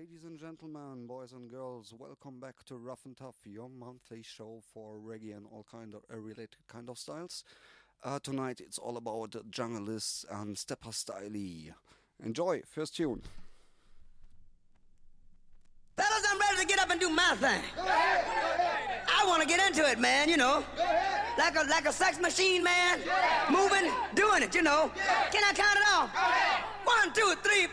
Ladies and gentlemen, boys and girls, welcome back to Rough and Tough, your monthly show for reggae and all kind of related kind of styles. Tonight it's all about jungleists and stepper style. Enjoy, first tune. Fellas, I'm ready to get up and do my thing. I want to get into it, man, you know. Like a sex machine, man. Moving, doing it, you know. Can I count it off? 1, 2, 3,